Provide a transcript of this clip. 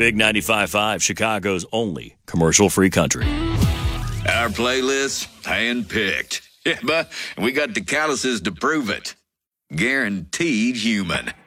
Big 95.5, Chicago's only commercial-free country. Our playlist, hand-picked. Yeah, but we got the calluses to prove it. Guaranteed human.